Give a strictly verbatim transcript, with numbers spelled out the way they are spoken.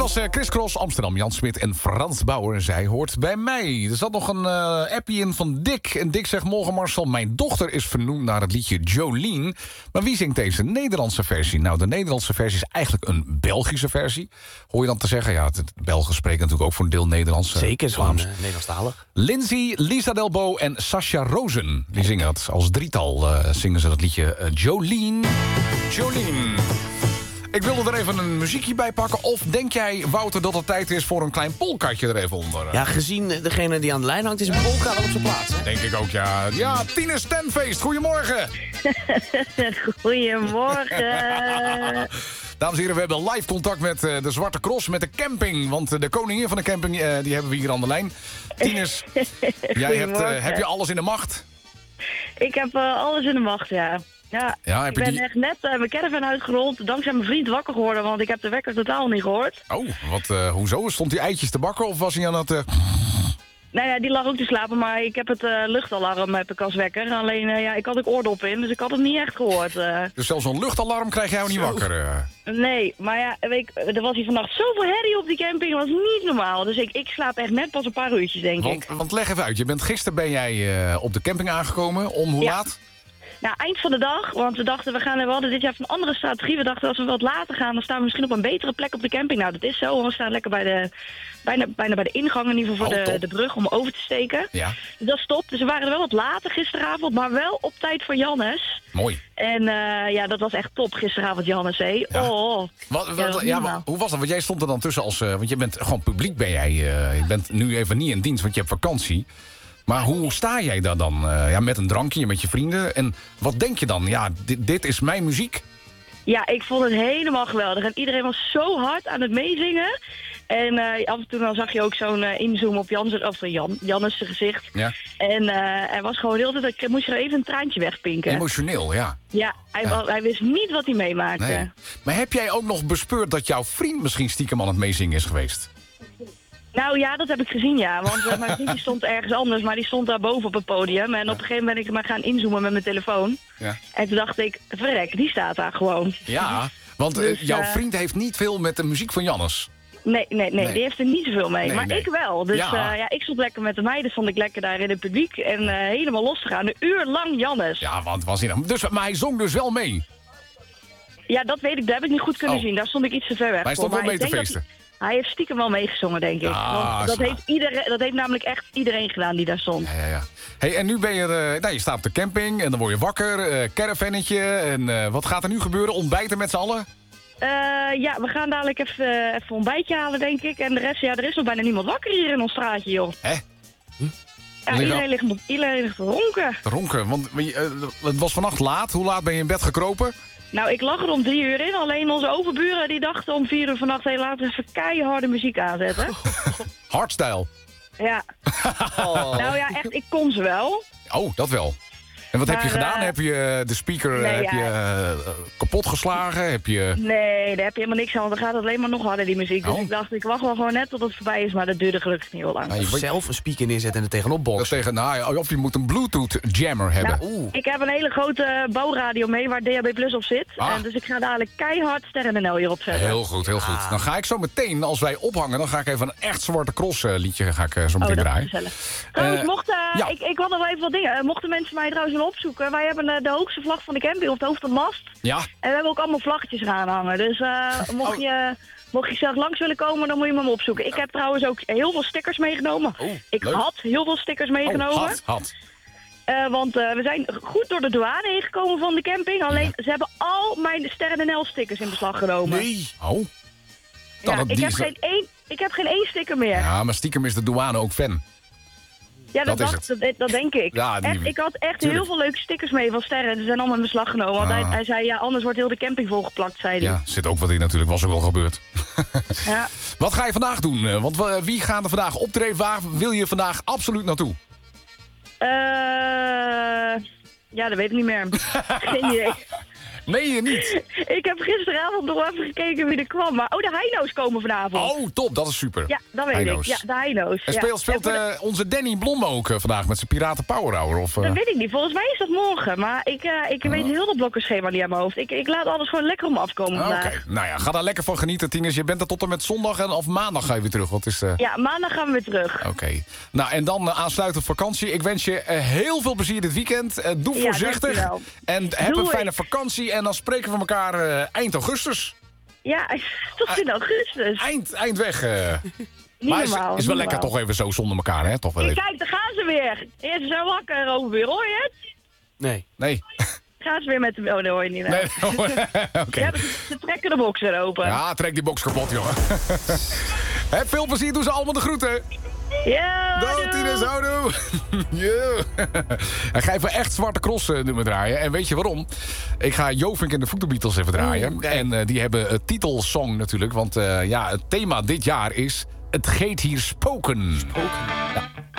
was uh, Chris Cross, Amsterdam, Jan Smit en Frans Bauer. Zij hoort bij mij. Er zat nog een uh, appie in van Dick. En Dick zegt, morgen Marcel, mijn dochter is vernoemd naar het liedje Jolene. Maar wie zingt deze Nederlandse versie? Nou, de Nederlandse versie is eigenlijk een Belgische versie. Hoor je dan te zeggen? Ja, het Belgen spreken natuurlijk ook voor een deel Nederlands. Zeker, Vlaams. Uh, Nederlandstalig. Lindsay, Lisa Delbo en Sascha Rozen. Die zingen dat als drietal. Uh, zingen ze dat liedje uh, Jolene. Jolene. Ik wilde er even een muziekje bij pakken. Of denk jij, Wouter, dat het tijd is voor een klein polkaatje er even onder? Ja, gezien degene die aan de lijn hangt, is een polka wel op zijn plaats. Hè? Denk ik ook, ja. Ja, Tine Stenfeest, goedemorgen. Goedemorgen. Dames en heren, we hebben live contact met uh, de Zwarte Cross, met de camping. Want uh, de koningin van de camping, uh, die hebben we hier aan de lijn. Tines, jij hebt, uh, heb je alles in de macht? Ik heb uh, alles in de macht, ja. Ja, ja ik ben die... echt net uh, mijn caravan uitgerold, dankzij mijn vriend wakker geworden, want ik heb de wekker totaal niet gehoord. Oh, wat, uh, hoezo? Stond hij eitjes te bakken of was hij aan het... Uh... Nou ja, die lag ook te slapen, maar ik heb het uh, luchtalarm heb ik als wekker. Alleen, uh, ja, ik had ook oordoppen in, dus ik had het niet echt gehoord. Uh. Dus zelfs een luchtalarm krijg jij ook niet wakker? Uh... Nee, maar ja, weet ik, er was hier vannacht zoveel herrie op die camping, dat was niet normaal. Dus ik, ik slaap echt net pas een paar uurtjes, denk want, ik. Want leg even uit, je bent, gisteren ben jij uh, op de camping aangekomen, om hoe ja. laat? Nou, eind van de dag, want we dachten, we, gaan, we hadden dit jaar een andere strategie. We dachten, als we wat later gaan, dan staan we misschien op een betere plek op de camping. Nou, dat is zo, want we staan lekker bij de, bijna, bijna bij de ingang, in ieder geval voor oh, de, de brug, om over te steken. Ja. Dus dat stopt. Dus we waren er wel wat later gisteravond, maar wel op tijd voor Jannes. Mooi. En uh, ja, dat was echt top gisteravond, Jannes, hé. Ja. Oh. Wat, wat, ja, ja, hoe was dat? Want jij stond er dan tussen als... Uh, want je bent gewoon publiek, ben jij. Uh, je bent nu even niet in dienst, want je hebt vakantie. Maar hoe sta jij daar dan? Uh, ja, met een drankje, met je vrienden. En wat denk je dan? Ja, dit, dit is mijn muziek. Ja, ik vond het helemaal geweldig. En iedereen was zo hard aan het meezingen. En uh, af en toe dan zag je ook zo'n uh, inzoom op Jans, of Jan, Jannes gezicht. Ja. En uh, hij was gewoon heel de tijd, ik moest er even een traantje wegpinken. Emotioneel, ja. Ja, hij, ja. hij wist niet wat hij meemaakte. Nee. Maar heb jij ook nog bespeurd dat jouw vriend misschien stiekem aan het meezingen is geweest? Nou ja, dat heb ik gezien, ja. Want uh, mijn vriendje stond ergens anders, maar die stond daar boven op het podium. En op een gegeven moment ben ik maar gaan inzoomen met mijn telefoon. Ja. En toen dacht ik, verrek, die staat daar gewoon. Ja, want dus, uh, jouw uh, vriend heeft niet veel met de muziek van Jannes. Nee, nee, nee, nee, die heeft er niet zoveel mee. Nee, maar nee. ik wel. Dus ja. Uh, ja, ik stond lekker met de meiden, stond ik lekker daar in het publiek. En uh, helemaal los te gaan. Een uur lang Jannes. Ja, want was hij dan. Dus, maar hij zong dus wel mee. Ja, dat weet ik, dat heb ik niet goed kunnen oh. zien. Daar stond ik iets te ver weg. Maar hij stond voor. wel mee te feesten. Hij heeft stiekem wel meegezongen, denk ik. Ah, Want dat, heeft iedereen, dat heeft namelijk echt iedereen gedaan die daar stond. Ja, ja, ja. Hey, en nu ben je, uh, nou, je staat op de camping en dan word je wakker, uh, caravannetje. En uh, wat gaat er nu gebeuren? Ontbijten met z'n allen? Uh, ja, we gaan dadelijk even, uh, even een ontbijtje halen, denk ik. En de rest, ja, er is nog bijna niemand wakker hier in ons straatje, joh. Hè? Hm? Ja, iedereen ligt, iedereen ligt te ronken. Te ronken, want uh, het was vannacht laat. Hoe laat ben je in bed gekropen? Nou, ik lag er om drie uur in. Alleen onze overburen die dachten om vier uur vannacht... Hey, laten we even keiharde muziek aanzetten. Hardstyle. Ja. Oh. Nou ja, echt, ik kon ze wel. Oh, dat wel. En wat maar, heb je gedaan? Uh, heb je de speaker nee, heb ja. je, uh, kapot geslagen? Heb je... Nee, daar heb je helemaal niks aan. Want dan gaat het alleen maar nog harder, die muziek. Dus oh. ik dacht, ik wacht wel gewoon net tot het voorbij is. Maar dat duurde gelukkig niet heel lang. Nou, je moet zelf een speaker neerzetten en er tegenop boksen. Tegen, nou, of je moet een Bluetooth jammer hebben. Nou, Oeh. Ik heb een hele grote bouwradio mee waar D H B Plus op zit. Ah. En dus ik ga dadelijk keihard Sterren en L hierop zetten. Heel goed, heel goed. Ah. Dan ga ik zo meteen, als wij ophangen... dan ga ik even een echt Zwarte Cross uh, liedje ga ik, uh, zo meteen oh, draaien. Trouwens, uh, mocht, uh, ja. ik, ik had nog wel even wat dingen. Uh, mochten mensen mij trouwens willen opzoeken... Wij hebben uh, de hoogste vlag van de camping op de hoogste mast. Ja. En we hebben ook allemaal vlaggetjes eraan hangen. Dus uh, mocht, oh. je, mocht je zelf langs willen komen, dan moet je me opzoeken. Ik heb trouwens ook heel veel stickers meegenomen. Oh, ik leuk. had heel veel stickers meegenomen. Oh, had, had. Uh, want uh, we zijn goed door de douane heen gekomen van de camping. Alleen, ja. ze hebben al mijn Sterren en L stickers in beslag genomen. Nee. Oh. Ja, ik, heb geen één, ik heb geen één sticker meer. Ja, maar stiekem is de douane ook fan. Ja, dat, dat, dacht, dat, dat denk ik. Ja, die... echt, ik had echt Tuurlijk. heel veel leuke stickers mee van Sterren. Ze zijn allemaal in beslag genomen. Want ah. hij, hij zei, ja, anders wordt heel de camping volgeplakt, zei hij. Ja, zit ook wat in natuurlijk. Was ook wel gebeurd. Ja. Wat ga je vandaag doen? Want wie gaat er vandaag optreden? Waar wil je vandaag absoluut naartoe? Uh, ja, dat weet ik niet meer. Geen idee. Meen je niet? Ik heb gisteravond nog even gekeken wie er kwam. Maar, oh, de Heino's komen vanavond. Oh, top. Dat is super. Ja, dat weet Heino's. ik. Ja, de Heino's. En ja. speelt, speelt En voor de- uh, onze Danny Blom ook uh, vandaag met zijn Piraten Power Hour? Of, uh... Dat weet ik niet. Volgens mij is dat morgen. Maar ik, uh, ik weet heel dat blokkenschema niet aan mijn hoofd. Ik, ik laat alles gewoon lekker om afkomen Oké, vandaag. nou ja, ga daar lekker van genieten, Tinus. Je bent er tot en met zondag en of maandag ga je weer terug. Wat is, uh... Ja, maandag gaan we weer terug. Oké. Okay. Nou, en dan uh, aansluitend vakantie. Ik wens je uh, heel veel plezier dit weekend. Uh, doe Ja, voorzichtig. dankjewel. En heb Doe een fijne ik. vakantie. En dan spreken we elkaar uh, eind augustus. Ja, tot in augustus. Eind, eind weg. Uh. Niet maar is, normaal, is wel niet lekker normaal. toch even zo zonder elkaar, hè? Toch wel Hey, even. kijk, daar gaan ze weer. Eerst is zo wakker over weer, hoor je het? Nee. Nee. Gaan ze weer met de... Oh, dat hoor je niet. Nee. Oké. Ja, ze trekken de box weer open. Ja, trek die box kapot, jongen. Heb veel plezier, doe ze allemaal de groeten. Ja, Doei, Tinus, houdoe. Yo. En ga even echt Zwarte Cross uh, nummer draaien. En weet je waarom? Ik ga Jovink en de Voodoo Beatles even draaien. Oeh, en uh, die hebben het titelsong natuurlijk. Want uh, ja, het thema dit jaar is... Het geet hier spoken. Spoken. Ja.